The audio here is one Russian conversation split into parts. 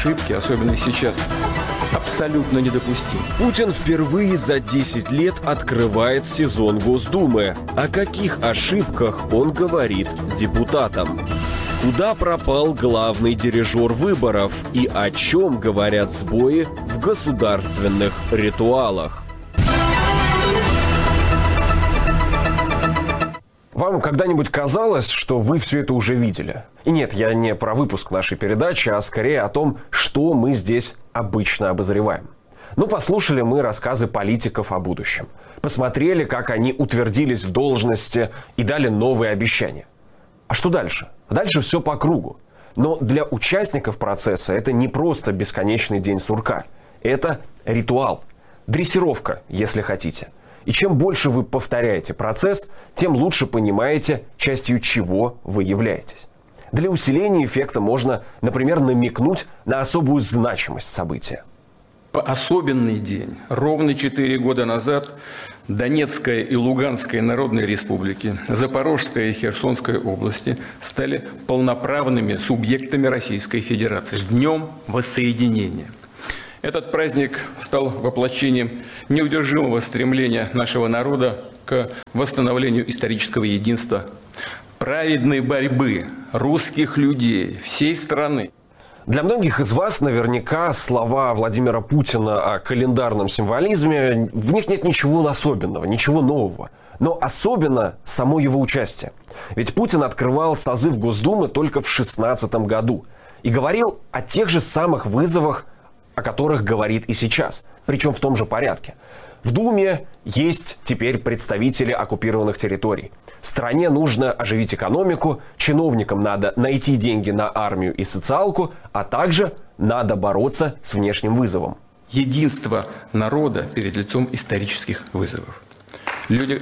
ошибки, особенно сейчас, абсолютно недопустим. Путин впервые за 10 лет открывает сезон Госдумы. О каких ошибках он говорит депутатам? Куда пропал главный дирижер выборов и о чем говорят сбои в государственных ритуалах? Вам когда-нибудь казалось, что вы все это уже видели? И нет, я не про выпуск нашей передачи, а скорее о том, что мы здесь обычно обозреваем. Послушали мы рассказы политиков о будущем. Посмотрели, как они утвердились в должности и дали новые обещания. А что дальше? Дальше все по кругу. Но для участников процесса это не просто бесконечный день сурка. Это ритуал. Дрессировка, если хотите. И чем больше вы повторяете процесс, тем лучше понимаете, частью чего вы являетесь. Для усиления эффекта можно, например, намекнуть на особую значимость события. Особенный день. Ровно 4 года назад Донецкая и Луганская народные республики, Запорожская и Херсонская области стали полноправными субъектами Российской Федерации. Днем воссоединения. Этот праздник стал воплощением неудержимого стремления нашего народа к восстановлению исторического единства, праведной борьбы русских людей всей страны. Для многих из вас наверняка слова Владимира Путина о календарном символизме, в них нет ничего особенного, ничего нового. Но особенно само его участие. Ведь Путин открывал созыв Госдумы только в 2016 году и говорил о тех же самых вызовах, о которых говорит и сейчас, причем в том же порядке. В Думе есть теперь представители оккупированных территорий. Стране нужно оживить экономику, чиновникам надо найти деньги на армию и социалку, а также надо бороться с внешним вызовом. Единство народа перед лицом исторических вызовов. Люди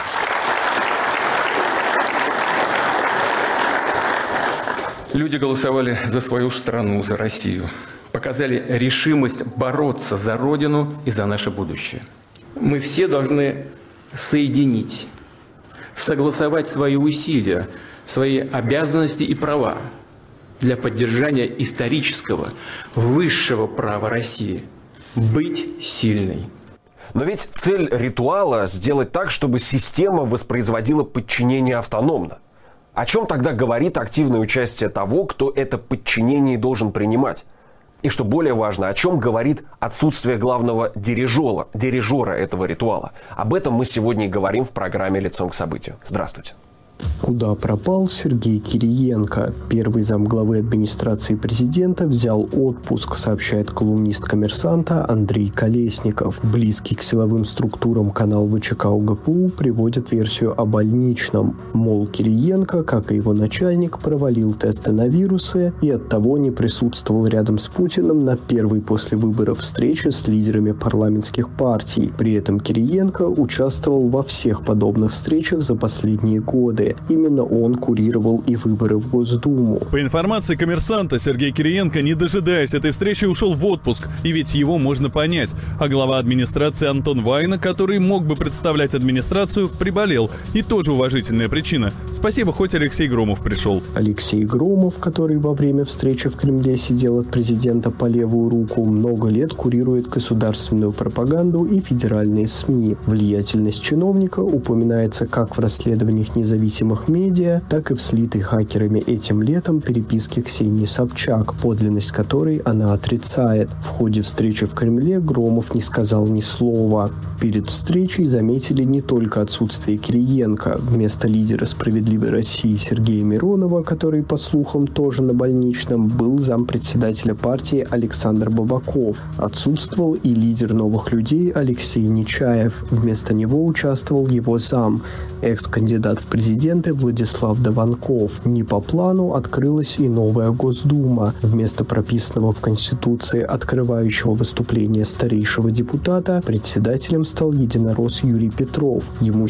голосовали за свою страну, за Россию. Показали решимость бороться за Родину и за наше будущее. Мы все должны соединить, согласовать свои усилия, свои обязанности и права для поддержания исторического, высшего права России – быть сильной. Но ведь цель ритуала – сделать так, чтобы система воспроизводила подчинение автономно. О чем тогда говорит активное участие того, кто это подчинение должен принимать? И что более важно, о чем говорит отсутствие главного дирижера этого ритуала? Об этом мы сегодня и говорим в программе «Лицом к событию». Здравствуйте. Куда пропал Сергей Кириенко? Первый замглавы администрации президента взял отпуск, сообщает колумнист «Коммерсанта» Андрей Колесников. Близкий к силовым структурам канал ВЧК УГПУ приводит версию о больничном. Мол, Кириенко, как и его начальник, провалил тесты на вирусы и оттого не присутствовал рядом с Путиным на первой после выборов встрече с лидерами парламентских партий. При этом Кириенко участвовал во всех подобных встречах за последние годы. Именно он курировал и выборы в Госдуму. По информации «Коммерсанта», Сергей Кириенко, не дожидаясь этой встречи, ушел в отпуск. И ведь его можно понять. А глава администрации Антон Вайна, который мог бы представлять администрацию, приболел. И тоже уважительная причина. Спасибо, хоть Алексей Громов пришел. Алексей Громов, который во время встречи в Кремле сидел от президента по левую руку, много лет курирует государственную пропаганду и федеральные СМИ. Влиятельность чиновника упоминается как в расследованиях независимых медиа, так и в слитой хакерами этим летом переписке Ксении Собчак, подлинность которой она отрицает. В ходе встречи в Кремле Громов не сказал ни слова. Перед встречей заметили не только отсутствие Кириенко. Вместо лидера «Справедливой России» Сергея Миронова, который, по слухам, тоже на больничном, был зампредседателя партии Александр Бабаков. Отсутствовал и лидер «Новых людей» Алексей Нечаев. Вместо него участвовал его зам, экс-кандидат в президенты Владислав Дованков. Не по плану открылась и новая Госдума. Вместо прописанного в Конституции открывающего выступление старейшего депутата, председателем стал единорос Юрий Петров. Ему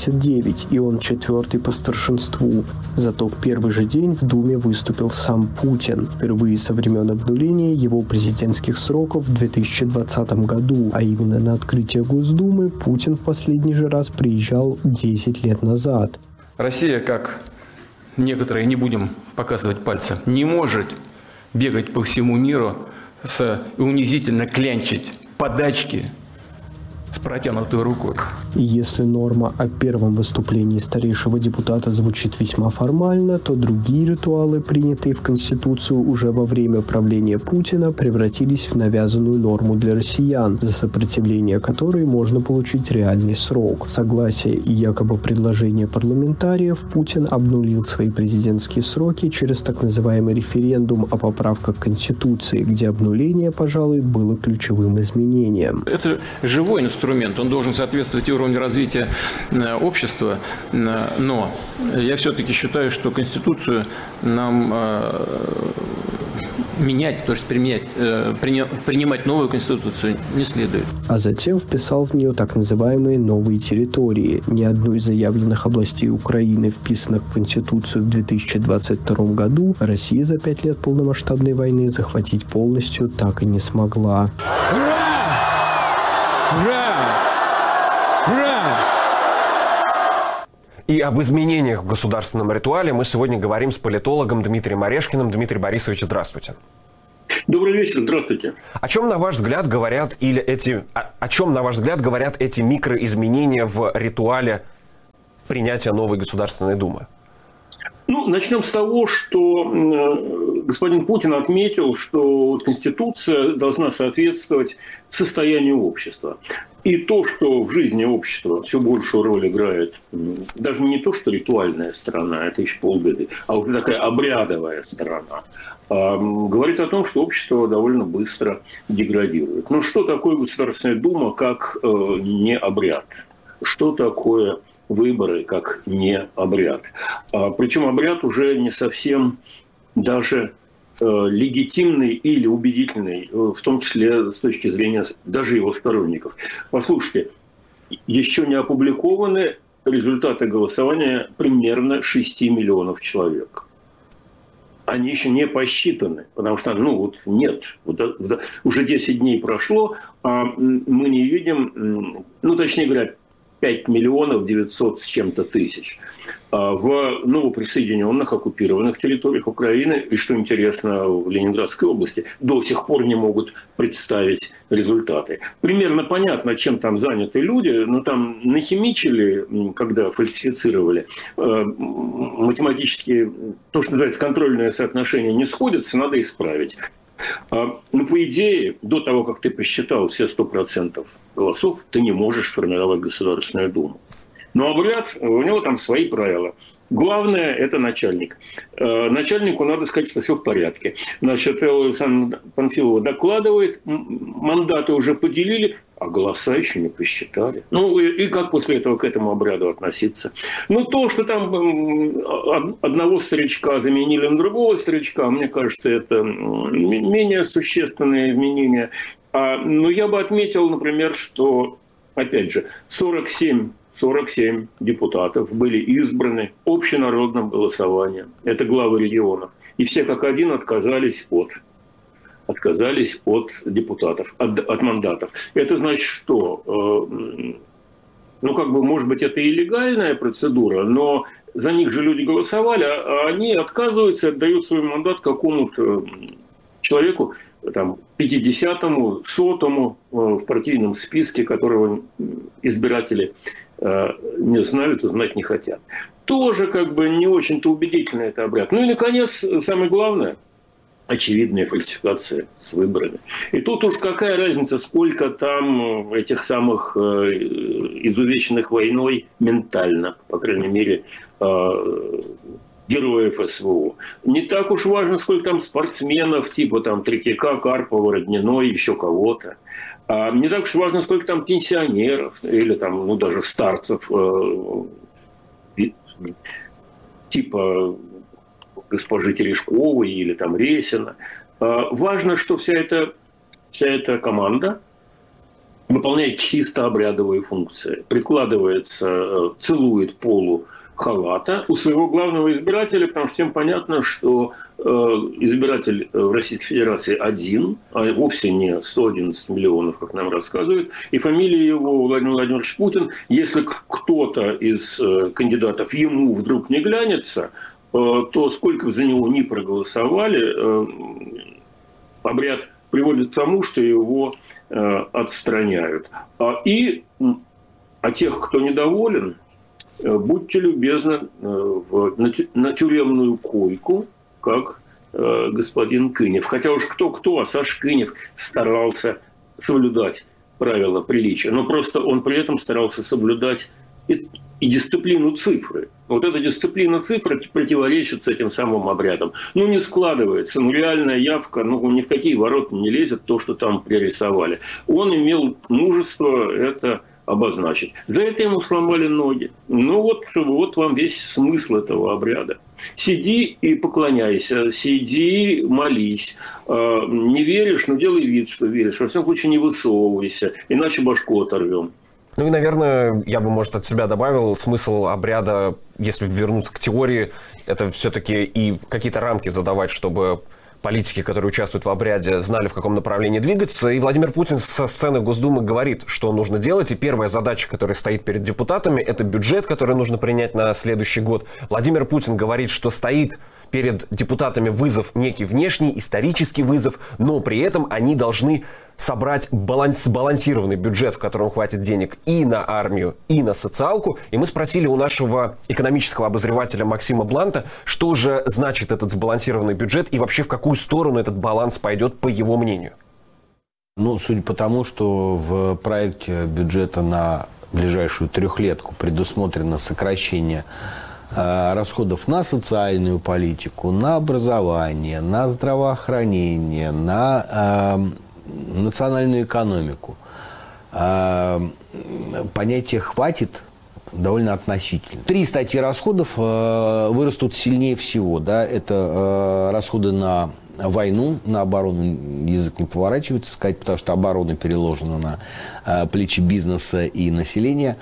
79, и он 4-й по старшинству. Зато в первый же день в Думе выступил сам Путин. Впервые со времен обнуления его президентских сроков в 2020 году, а именно на открытие Госдумы Путин в последний же раз приезжал 10 лет назад. Россия, как некоторые, не будем показывать пальцем, не может бегать по всему миру унизительно клянчить подачки с протянутой рукой. И если норма о первом выступлении старейшего депутата звучит весьма формально, то другие ритуалы, принятые в Конституцию уже во время правления Путина, превратились в навязанную норму для россиян, за сопротивление которой можно получить реальный срок. Согласие и якобы предложение парламентариев, Путин обнулил свои президентские сроки через так называемый референдум о поправках к Конституции, где обнуление, пожалуй, было ключевым изменением. Это живой инструмент, он должен соответствовать уровню развития общества, но я все-таки считаю, что Конституцию нам менять, то есть принимать новую Конституцию не следует. А затем вписал в нее так называемые новые территории. Ни одну из заявленных областей Украины, вписанных в Конституцию в 2022 году, Россия за 5 лет полномасштабной войны захватить полностью так и не смогла. И об изменениях в государственном ритуале мы сегодня говорим с политологом Дмитрием Орешкиным. Дмитрий Борисович, здравствуйте. Добрый вечер, здравствуйте. О чем, на ваш взгляд, говорят эти микроизменения в ритуале принятия новой Государственной Думы? Начнем с того, что господин Путин отметил, что Конституция должна соответствовать состоянию общества. И то, что в жизни общества все большую роль играет, даже не то, что ритуальная сторона, это еще полбеды, а уже такая обрядовая сторона, говорит о том, что общество довольно быстро деградирует. Но что такое Государственная Дума, как не обряд? Что такое выборы, как не обряд? Причем обряд уже не совсем даже легитимный или убедительный, в том числе с точки зрения даже его сторонников. Послушайте, еще не опубликованы результаты голосования примерно 6 миллионов человек. Они еще не посчитаны, потому что, нет. Уже 10 дней прошло, а мы не видим, точнее говоря, 5 миллионов 900 с чем-то тысяч в новоприсоединенных оккупированных территориях Украины. И, что интересно, в Ленинградской области до сих пор не могут представить результаты. Примерно понятно, чем там заняты люди, но там нахимичили, когда фальсифицировали. Математически, то, что называется, контрольное соотношение не сходится, надо исправить. По идее, до того, как ты посчитал все 100% голосов, ты не можешь формировать Государственную Думу. Но обряд, у него там свои правила. Главное – это начальник. Начальнику надо сказать, что все в порядке. Значит, Элла Александровна Панфилова докладывает, мандаты уже поделили, а голоса еще не посчитали. И как после этого к этому обряду относиться? То, что там одного старичка заменили на другого старичка, мне кажется, это менее существенные изменения. Но я бы отметил, например, что, опять же, 47 депутатов были избраны общенародным голосованием. Это главы регионов. И все как один отказались от депутатов, от мандатов. Это значит, что, может быть, это и легальная процедура, но за них же люди голосовали, а они отказываются, отдают свой мандат какому-то человеку, 50-му, 100-му в партийном списке, которого избиратели не знают и знать не хотят. Тоже не очень-то убедительно это обряд. И, наконец, самое главное – очевидная фальсификация с выборами. И тут уж какая разница, сколько там этих самых изувеченных войной ментально, по крайней мере, героев СВО. Не так уж важно, сколько там спортсменов, типа Третьяка, Карпова, Родниной, еще кого-то. Не так уж важно, сколько там пенсионеров или даже старцев, типа госпожи Терешковой или Ресина. Важно, что вся эта команда выполняет чисто обрядовые функции. Прикладывается, целует полу халата у своего главного избирателя, потому что всем понятно, что избиратель в Российской Федерации один, а вовсе не 111 миллионов, как нам рассказывают, и фамилия его Владимир Владимирович Путин. Если кто-то из кандидатов ему вдруг не глянется, то сколько бы за него ни проголосовали, обряд приводит к тому, что его отстраняют. А тех, кто недоволен, будьте любезны на тюремную койку, как господин Кынев. Хотя уж кто-кто, а Саша Кынев старался соблюдать правила приличия. Но просто он при этом старался соблюдать и дисциплину цифры. Вот эта дисциплина цифры противоречит с этим самым обрядом. Не складывается, реальная явка, ни в какие ворота не лезет то, что там пририсовали. Он имел мужество это обозначить. За это ему сломали ноги. Вот вам весь смысл этого обряда. Сиди и поклоняйся, сиди, молись. Не веришь, делай вид, что веришь. Во всяком случае, не высовывайся, иначе башку оторвем. И, наверное, я бы, может, от себя добавил, смысл обряда, если вернуться к теории, это все-таки и какие-то рамки задавать, чтобы политики, которые участвуют в обряде, знали, в каком направлении двигаться. И Владимир Путин со сцены Госдумы говорит, что нужно делать. И первая задача, которая стоит перед депутатами, это бюджет, который нужно принять на следующий год. Владимир Путин говорит, что стоит перед депутатами вызов некий внешний, исторический вызов, но при этом они должны собрать сбалансированный бюджет, в котором хватит денег и на армию, и на социалку. И мы спросили у нашего экономического обозревателя Максима Бланта, что же значит этот сбалансированный бюджет и вообще в какую сторону этот баланс пойдет, по его мнению. Судя по тому, что в проекте бюджета на ближайшую трехлетку предусмотрено сокращение расходов на социальную политику, на образование, на здравоохранение, на национальную экономику. Понятие «хватит» довольно относительно. 3 статьи расходов вырастут сильнее всего. Да? Это расходы на войну, на оборону язык не поворачивается сказать, потому что оборона переложена на плечи бизнеса и населения,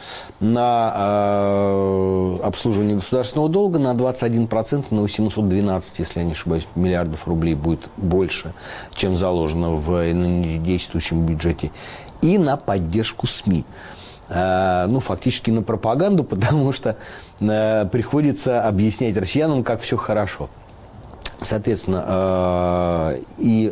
на обслуживание государственного долга на 21%, на 812, если я не ошибаюсь, миллиардов рублей будет больше, чем заложено в действующем бюджете, и на поддержку СМИ. Фактически на пропаганду, потому что приходится объяснять россиянам, как все хорошо. Соответственно, и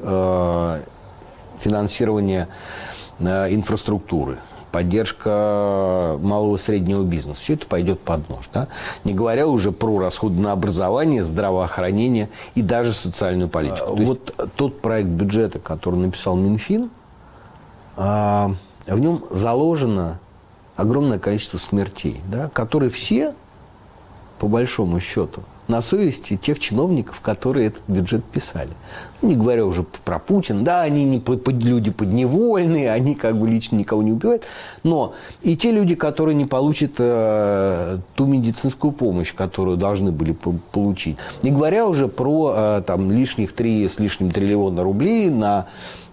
финансирование инфраструктуры, поддержка малого и среднего бизнеса. Все это пойдет под нож. Да? Не говоря уже про расходы на образование, здравоохранение и даже социальную политику. Вот тот проект бюджета, который написал Минфин, в нем заложено огромное количество смертей, да, которые все, по большому счету, на совести тех чиновников, которые этот бюджет писали. Не говоря уже про Путина. Да, они люди подневольные, они лично никого не убивают. Но и те люди, которые не получат ту медицинскую помощь, которую должны были получить. Не говоря уже про лишних 3 с лишним триллиона рублей на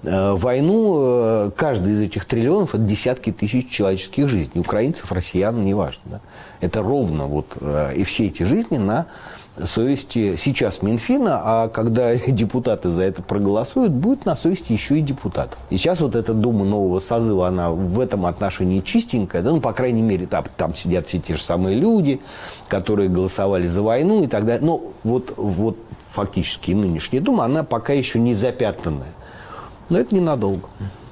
войну. Каждый из этих триллионов – это десятки тысяч человеческих жизней. Украинцев, россиян, неважно. Да? Это ровно и все эти жизни на совести сейчас Минфина, а когда депутаты за это проголосуют, будет на совести еще и депутатов. И сейчас эта Дума нового созыва, она в этом отношении чистенькая, да, по крайней мере, там сидят все те же самые люди, которые голосовали за войну и так далее. Но фактически нынешняя Дума, она пока еще не запятнанная. Но это ненадолго.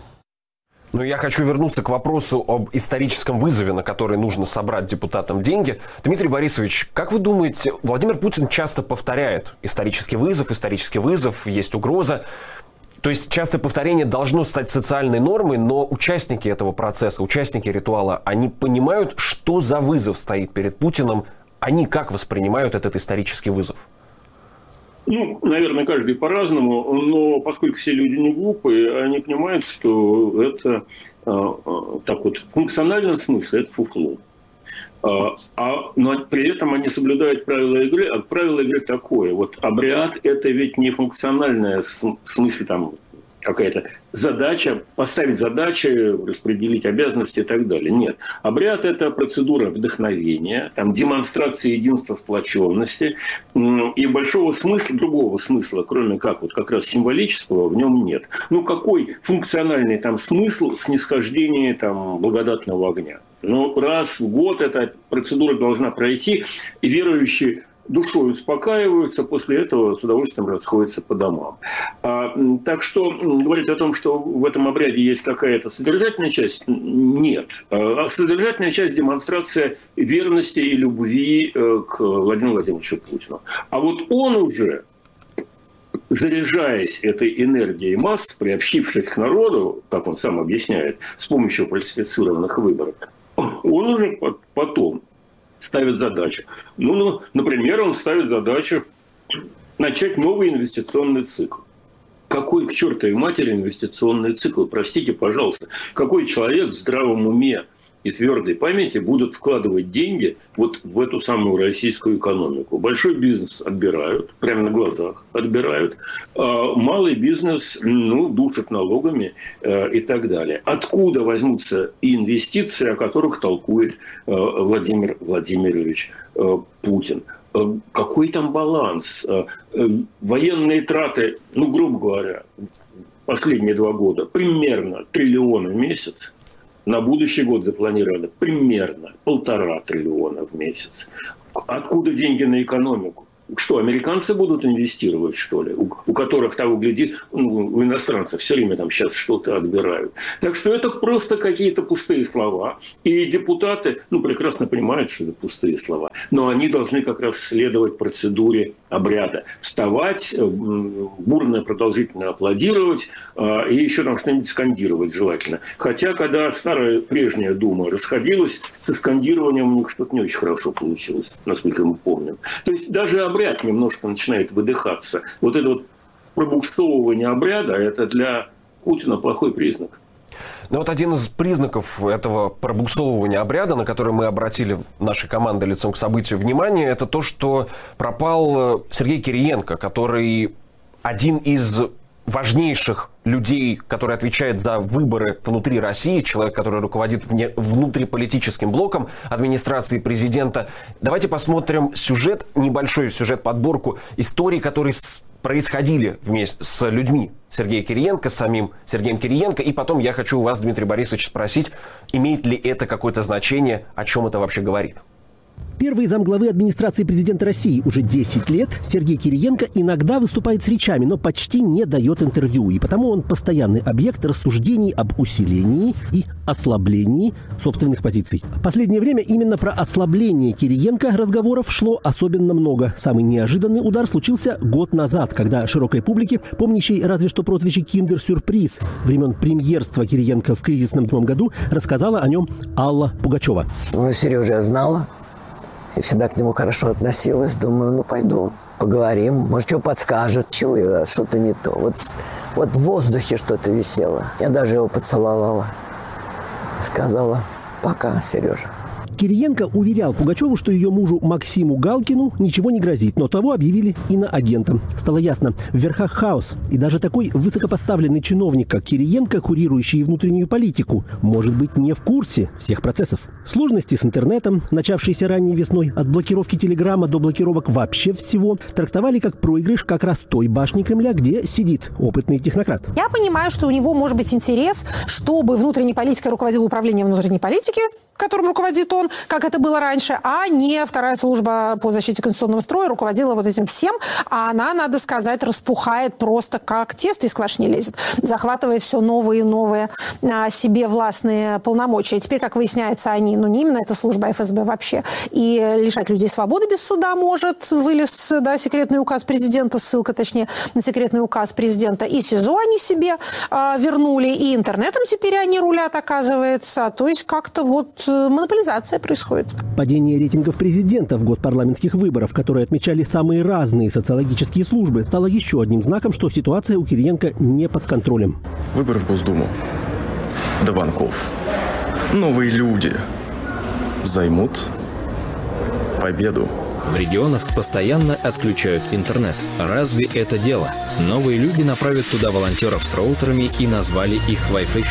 Я хочу вернуться к вопросу об историческом вызове, на который нужно собрать депутатам деньги. Дмитрий Борисович, как вы думаете, Владимир Путин часто повторяет исторический вызов, есть угроза. То есть частое повторение должно стать социальной нормой, но участники этого процесса, участники ритуала, они понимают, что за вызов стоит перед Путиным, они как воспринимают этот исторический вызов? Наверное, каждый по-разному, но поскольку все люди не глупые, они понимают, что это в функциональном смысле это фуфло. Но при этом они соблюдают правила игры, а правило игры такое. Обряд – это ведь не функциональное в смысле какая-то задача, поставить задачи, распределить обязанности и так далее. Нет. Обряд – это процедура вдохновения, демонстрация единства, сплоченности. И другого смысла, кроме как раз символического, в нем нет. Какой функциональный смысл в снисхождении благодатного огня? Раз в год эта процедура должна пройти, и верующие душой успокаиваются, после этого с удовольствием расходятся по домам. Так что говорить о том, что в этом обряде есть какая-то содержательная часть, нет. Содержательная часть – демонстрация верности и любви к Владимиру Владимировичу Путину. А вот он уже, заряжаясь этой энергией масс, приобщившись к народу, как он сам объясняет, с помощью фальсифицированных выборов, он уже потом ставит задачу. Например, он ставит задачу начать новый инвестиционный цикл. Какой к чертовой матери инвестиционный цикл? Простите, пожалуйста. Какой человек в здравом уме и твердой памяти будут вкладывать деньги вот в эту самую российскую экономику? Большой бизнес отбирают, прямо на глазах отбирают. Малый бизнес душат налогами и так далее. Откуда возьмутся инвестиции, о которых толкует Владимир Владимирович Путин? Какой там баланс? Военные траты, грубо говоря, последние 2 года примерно 1 триллион в месяц. На будущий год запланировано примерно 1,5 триллиона в месяц. Откуда деньги на экономику? Что, американцы будут инвестировать, что ли? У которых, того гляди, у иностранцев все время там сейчас что-то отбирают. Так что это просто какие-то пустые слова. И депутаты, прекрасно понимают, что это пустые слова. Но они должны как раз следовать процедуре обряда. Вставать, бурно, продолжительно аплодировать и еще там что-нибудь скандировать желательно. Хотя, когда старая прежняя Дума расходилась, со скандированием у них что-то не очень хорошо получилось, насколько мы помним. То есть даже обряд немножко начинает выдыхаться. Вот это вот пробуксовывание обряда – это для Путина плохой признак. Ну вот один из признаков этого пробуксовывания обряда, на который мы обратили нашей командой лицом к событию внимание, это то, что пропал Сергей Кириенко, который один из важнейших людей, который отвечает за выборы внутри России, человек, который руководит внутриполитическим блоком администрации президента. Давайте посмотрим сюжет, небольшой сюжет-подборку историй, которые происходили вместе с людьми Сергея Кириенко, с самим Сергеем Кириенко. И потом я хочу у вас, Дмитрий Борисович, спросить, имеет ли это какое-то значение, о чем это вообще говорит? Первый замглавы администрации президента России уже 10 лет Сергей Кириенко иногда выступает с речами, но почти не дает интервью. И потому он постоянный объект рассуждений об усилении и ослаблении собственных позиций. В последнее время именно про ослабление Кириенко разговоров шло особенно много. Самый неожиданный удар случился год назад, когда широкой публике, помнящей разве что прозвище «Киндер-сюрприз» времен премьерства Кириенко в кризисном году, рассказала о нем Алла Пугачева. Сережа я знала. И всегда к нему хорошо относилась. Думаю, пойду, поговорим. Может, что подскажет. Чуяла, что-то не то. Вот в воздухе что-то висело. Я даже его поцеловала. Сказала, пока, Сережа. Кириенко уверял Пугачеву, что ее мужу Максиму Галкину ничего не грозит, но того объявили иноагентом. Стало ясно, в верхах хаос. И даже такой высокопоставленный чиновник, как Кириенко, курирующий внутреннюю политику, может быть не в курсе всех процессов. Сложности с интернетом, начавшиеся ранней весной, от блокировки Телеграма до блокировок вообще всего, трактовали как проигрыш как раз той башни Кремля, где сидит опытный технократ. Я понимаю, что у него может быть интерес, чтобы внутренней политикой руководил управление внутренней политики, которым руководит он, как это было раньше, а не вторая служба по защите конституционного строя руководила вот этим всем, а она, надо сказать, распухает просто как тесто из квашни лезет, захватывая все новые и новые себе властные полномочия. И теперь, как выясняется, они, не именно эта служба, а ФСБ вообще, и лишать людей свободы без суда может, вылез, секретный указ президента, ссылка, точнее, на секретный указ президента, и СИЗО они себе вернули, и интернетом теперь они рулят, оказывается, то есть как-то монополизация происходит. Падение рейтингов президента в год парламентских выборов, которые отмечали самые разные социологические службы, стало еще одним знаком, что ситуация у Кириенко не под контролем. Выборы в Госдуму до банков. Новые люди займут победу. В регионах постоянно отключают интернет. Разве это дело? Новые люди направят туда волонтеров с роутерами и назвали их Wi-Fi феи.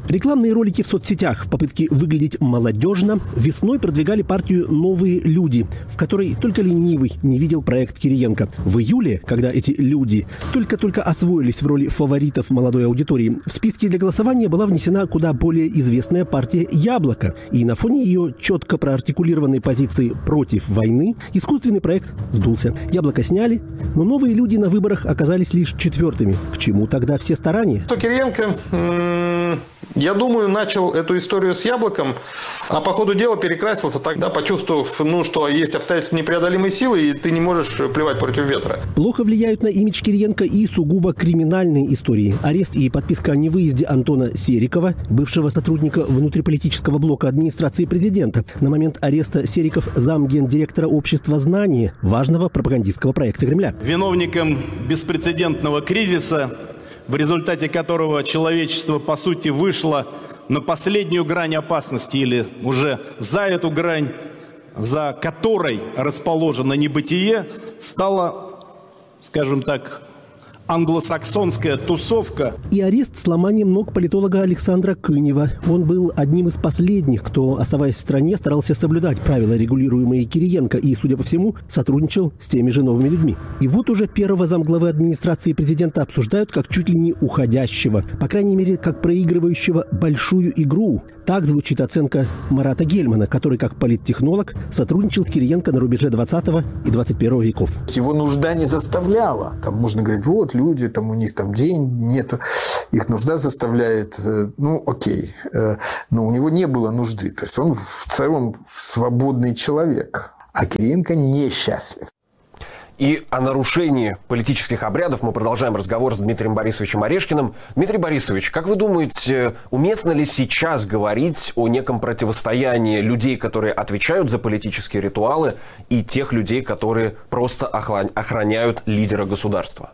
Рекламные ролики в соцсетях в попытке выглядеть молодежно весной продвигали партию «Новые люди», в которой только ленивый не видел проект Кириенко. В июле, когда эти люди только-только освоились в роли фаворитов молодой аудитории, в списке для голосования была внесена куда более известная партия «Яблоко». И на фоне ее четко проартикулированной позиции против войны искусственный проект сдулся. «Яблоко» сняли, но «Новые люди» на выборах оказались лишь четвертыми. К чему тогда все старания? Кириенко, я думаю, начал эту историю с «Яблоком», а по ходу дела перекрасился тогда, почувствовав, что есть обстоятельства непреодолимой силы, и ты не можешь плевать против ветра. Плохо влияют на имидж Кириенко и сугубо криминальные истории. Арест и подписка о невыезде Антона Серикова, бывшего сотрудника внутриполитического блока администрации президента. На момент ареста Сериков замгендиректора общества «Знание», важного пропагандистского проекта Кремля. Виновником беспрецедентного кризиса, в результате которого человечество, по сути, вышло на последнюю грань опасности или уже за эту грань, за которой расположено небытие, стала, скажем так, англосаксонская тусовка. И арест с ломанием ног политолога Александра Кынева. Он был одним из последних, кто, оставаясь в стране, старался соблюдать правила, регулируемые Кириенко, и, судя по всему, сотрудничал с теми же новыми людьми. И вот уже первого замглавы администрации президента обсуждают как чуть ли не уходящего, по крайней мере, как проигрывающего большую игру. Так звучит оценка Марата Гельмана, который, как политтехнолог, сотрудничал с Кириенко на рубеже 20 и 21 веков. Его нужда не заставляла. Там можно говорить, вот люди, там у них там день нет, их нужда заставляет, окей. Но у него не было нужды. То есть он в целом свободный человек. А Кириенко несчастлив. И о нарушении политических обрядов мы продолжаем разговор с Дмитрием Борисовичем Орешкиным. Дмитрий Борисович, как вы думаете, уместно ли сейчас говорить о неком противостоянии людей, которые отвечают за политические ритуалы, и тех людей, которые просто охраняют лидера государства?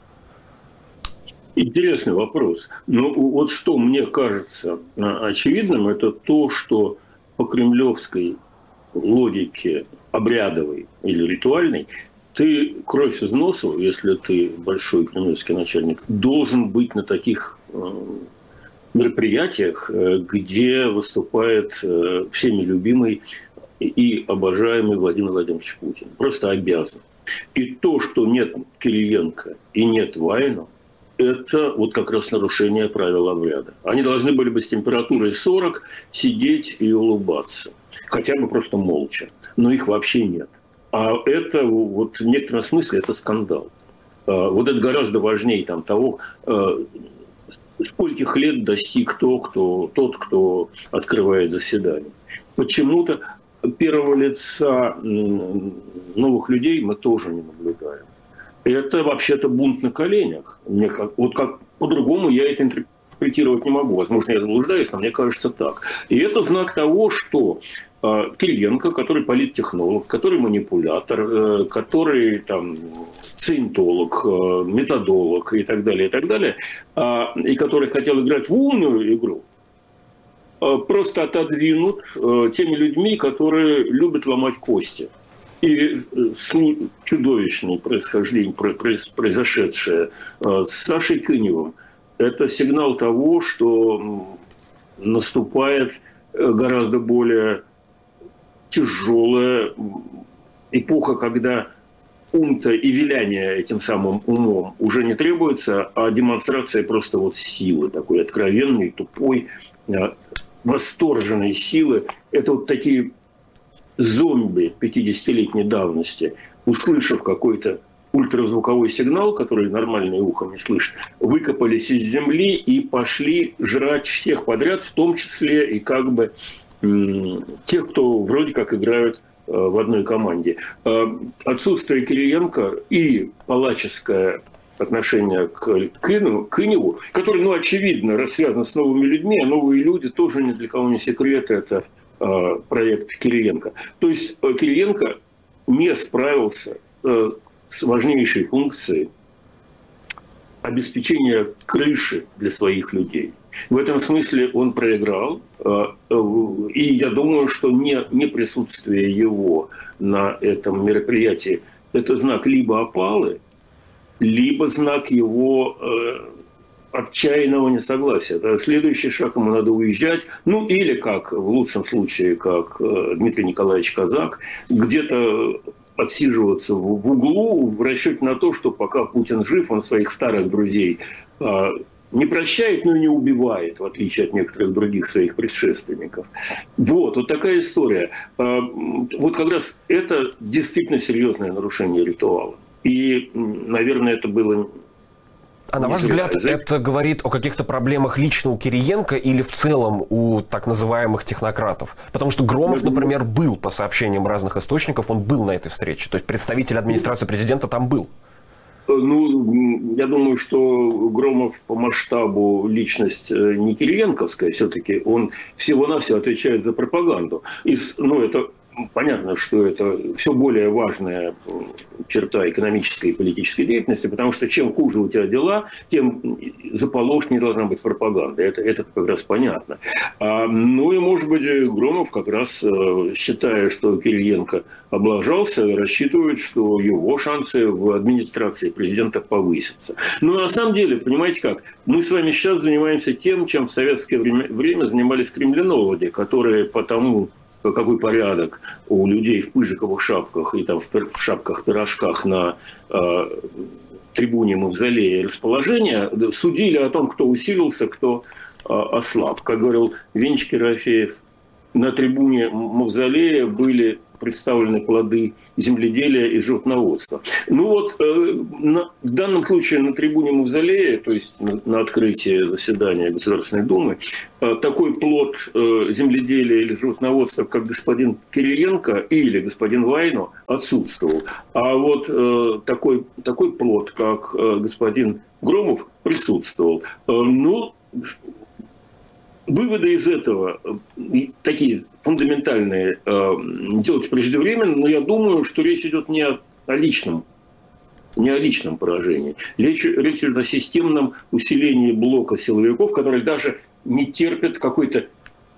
Интересный вопрос. Вот что мне кажется очевидным, это то, что по кремлевской логике обрядовой или ритуальной ты кровь из носу, если ты большой кремлевский начальник, должен быть на таких мероприятиях, где выступает всеми любимый и обожаемый Владимир Владимирович Путин. Просто обязан. И то, что нет Кириенко и нет Вайна, это вот как раз нарушение правил обряда. Они должны были бы с температурой 40 сидеть и улыбаться. Хотя бы просто молча. Но их вообще нет. А это вот в некотором смысле это скандал. Вот это гораздо важнее того, скольких лет достиг тот, кто открывает заседание. Почему-то первого лица новых людей мы тоже не наблюдаем. Это вообще-то бунт на коленях. Как по-другому я это интерпретировать не могу. Возможно, я заблуждаюсь, но мне кажется так. И это знак того, что Кириенко, который политтехнолог, который манипулятор, который сcientолог, методолог и так далее, и который хотел играть в умную игру, просто отодвинут теми людьми, которые любят ломать кости. И чудовищное происхождение, произошедшее с Сашей Кыневым, это сигнал того, что наступает гораздо более тяжелая эпоха, когда ум-то и виляние этим самым умом уже не требуется, а демонстрация просто силы, такой откровенной, тупой, восторженной силы. Это вот такие зомби 50-летней давности, услышав какой-то ультразвуковой сигнал, который нормальное ухо не слышит, выкопались из земли и пошли жрать всех подряд, в том числе и тех, кто вроде как играют в одной команде. Отсутствие Кириенко и палаческое отношение к Кыневу, который, очевидно, связан с новыми людьми, а новые люди тоже ни для кого не секрет, это проект Кириенко. То есть Кириенко не справился с важнейшей функцией обеспечения крыши для своих людей. В этом смысле он проиграл, и я думаю, что не присутствие его на этом мероприятии – это знак либо опалы, либо знак его отчаянного несогласия. Да, следующий шаг, ему надо уезжать, ну или как, в лучшем случае, как Дмитрий Николаевич Казак, где-то отсиживаться в углу в расчете на то, что пока Путин жив, он своих старых друзей не прощает, но и не убивает, в отличие от некоторых других своих предшественников. Вот такая история. Вот как раз это действительно серьезное нарушение ритуала. И, наверное, это было... А на ваш взгляд, это говорит о каких-то проблемах лично у Кириенко или в целом у так называемых технократов? Потому что Громов, например, был, по сообщениям разных источников, он был на этой встрече. То есть представитель администрации президента там был. Ну, я думаю, что Громов по масштабу личность не кириенковская, все-таки он всего-навсего отвечает за пропаганду. Это понятно, что это все более важная черта экономической и политической деятельности, потому что чем хуже у тебя дела, тем заполошнее должна быть пропаганда. Это как раз понятно. Ну и, может быть, Громов как раз, считая, что Кириенко облажался, рассчитывает, что его шансы в администрации президента повысятся. Но на самом деле, понимаете как, мы с вами сейчас занимаемся тем, чем в советское время занимались кремлинологи, которые потому... какой порядок у людей в пыжиковых шапках и там в шапках-пирожках на трибуне мавзолея расположения, судили о том, кто усилился, кто ослаб. Как говорил Венчик Ерофеев, на трибуне мавзолея были представлены плоды земледелия и животноводства. Ну вот, в данном случае на трибуне мавзолея, то есть на открытии заседания Государственной Думы, такой плод земледелия или животноводства, как господин Кириенко или господин Вайно, отсутствовал. А вот такой плод, как господин Громов, присутствовал. Выводы из этого такие фундаментальные делать преждевременно, но я думаю, что речь идет не о личном поражении. Речь идет о системном усилении блока силовиков, которые даже не терпят какой-то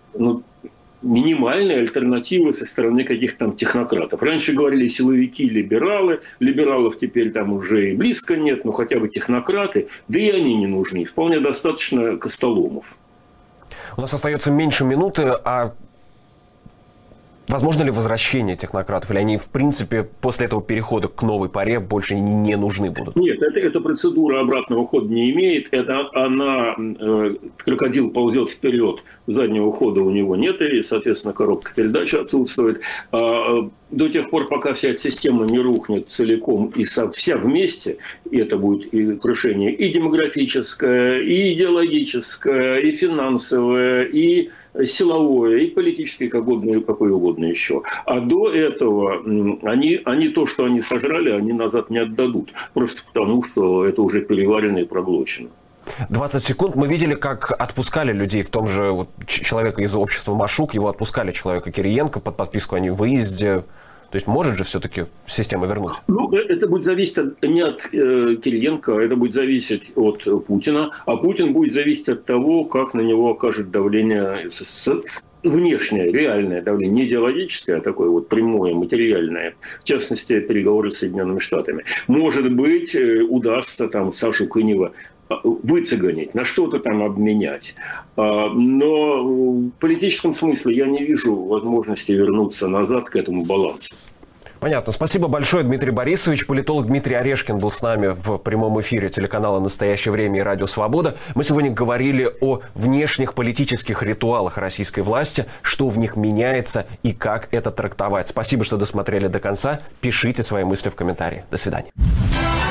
минимальной альтернативы со стороны каких-то там технократов. Раньше говорили силовики-либералы, либералов теперь там уже и близко нет, но хотя бы технократы, да и они не нужны. Вполне достаточно Костоломов. У нас остается меньше минуты, а возможно ли возвращение технократов? Или они, в принципе, после этого перехода к новой паре больше не нужны будут? Нет, эта процедура обратного хода не имеет. Крокодил ползет вперед, заднего хода у него нет, и, соответственно, коробка передач отсутствует. До тех пор, пока вся эта система не рухнет целиком и вся вместе, и это будет и крушение и демографическое, и идеологическое, и финансовое, и силовое, и политическое, какое угодно еще. А до этого они то, что они сожрали, они назад не отдадут. Просто потому, что это уже переварено и проглочено. 20 секунд. Мы видели, как отпускали людей, в том же человека из общества Машук, его отпускали, человека Кириенко, под подписку о невыезде. То есть может же все-таки система вернуть? Ну, это будет зависеть не от Кириенко, это будет зависеть от Путина, а Путин будет зависеть от того, как на него окажет давление внешнее, реальное давление, не идеологическое, а такое вот прямое, материальное, в частности, переговоры с Соединенными Штатами. Может быть, удастся там Сашу Кынева выцеганить, на что-то там обменять. Но в политическом смысле я не вижу возможности вернуться назад к этому балансу. Понятно. Спасибо большое, Дмитрий Борисович. Политолог Дмитрий Орешкин был с нами в прямом эфире телеканала «Настоящее время» и «Радио Свобода». Мы сегодня говорили о внешних политических ритуалах российской власти, что в них меняется и как это трактовать. Спасибо, что досмотрели до конца. Пишите свои мысли в комментарии. До свидания.